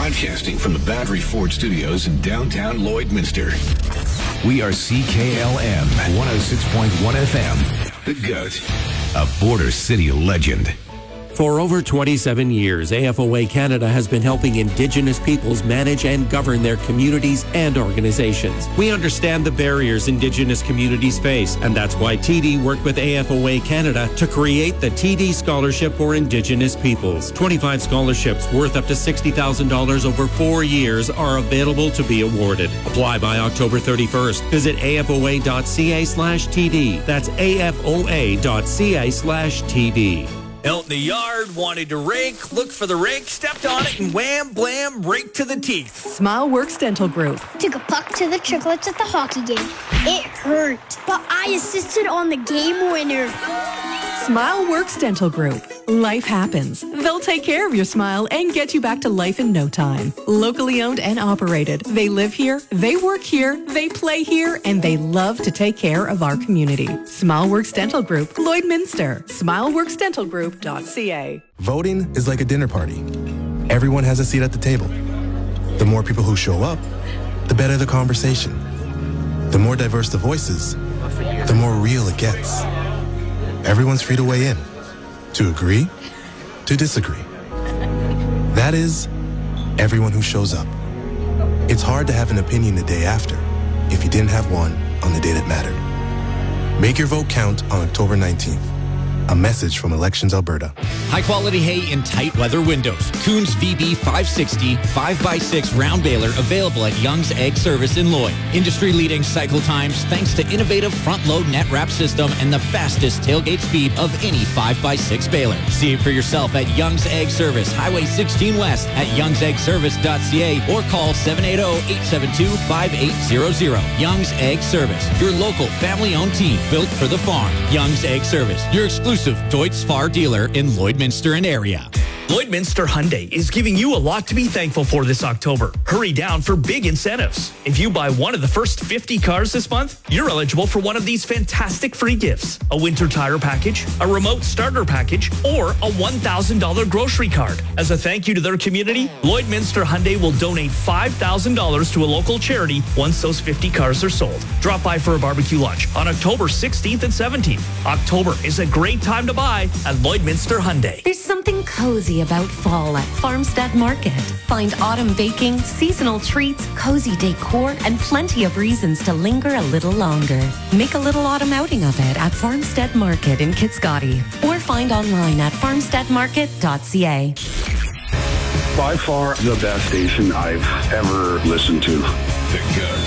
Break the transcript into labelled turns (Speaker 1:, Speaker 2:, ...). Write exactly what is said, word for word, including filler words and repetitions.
Speaker 1: Broadcasting from the Battery Ford Studios in downtown Lloydminster. We are C K L M one oh six point one F M. The GOAT, a Border City legend.
Speaker 2: For over twenty-seven years, A F O A Canada has been helping Indigenous peoples manage and govern their communities and organizations. We understand the barriers Indigenous communities face, and that's why T D worked with A F O A Canada to create the T D Scholarship for Indigenous Peoples. twenty-five scholarships worth up to sixty thousand dollars over four years are available to be awarded. Apply by October thirty-first. Visit afoa.ca slash TD. That's afoa.ca slash TD.
Speaker 3: Out in the yard, wanted to rake, looked for the rake, stepped on it, and wham, blam, rake to the teeth.
Speaker 4: Smile Works Dental Group.
Speaker 5: Took a puck to the triplets at the hockey game. It hurt, but I assisted on the game winner.
Speaker 4: Smile Works Dental Group. Life happens. They'll take care of your smile and get you back to life in no time. Locally owned and operated. They live here, they work here, they play here, and they love to take care of our community. Smile Works Dental Group, Lloydminster. smile works dental group dot c a.
Speaker 6: Voting is like a dinner party. Everyone has a seat at the table. The more people who show up, the better the conversation. The more diverse the voices, the more real it gets. Everyone's free to weigh in, to agree, to disagree. That is, everyone who shows up. It's hard to have an opinion the day after if you didn't have one on the day that mattered. Make your vote count on October nineteenth. A message from Elections Alberta.
Speaker 7: High quality hay in tight weather windows. Coons V B five sixty five by six round baler available at Young's Egg Service in Lloyd. Industry leading cycle times thanks to innovative front load net wrap system and the fastest tailgate speed of any five by six baler. See it for yourself at Young's Egg Service, Highway sixteen West at youngs egg service dot c a or call seven eight zero, eight seven two, five eight zero zero. Young's Egg Service, your local family owned team built for the farm. Young's Egg Service, your exclusive Deutz Fahr dealer in Lloydminster and area.
Speaker 3: Lloydminster Hyundai is giving you a lot to be thankful for this October. Hurry down for big incentives. If you buy one of the first fifty cars this month, you're eligible for one of these fantastic free gifts. A winter tire package, a remote starter package, or a one thousand dollars grocery card. As a thank you to their community, Lloydminster Hyundai will donate five thousand dollars to a local charity once those fifty cars are sold. Drop by for a barbecue lunch on October sixteenth and seventeenth. October is a great time to buy at Lloydminster Hyundai.
Speaker 8: There's something cozy about fall at Farmstead Market. Find autumn baking, seasonal treats, cozy decor, and plenty of reasons to linger a little longer. Make a little autumn outing of it at Farmstead Market in Kitscoty, or find online at farmstead market dot c a.
Speaker 9: By far the best station I've ever listened to.
Speaker 1: The GOAT.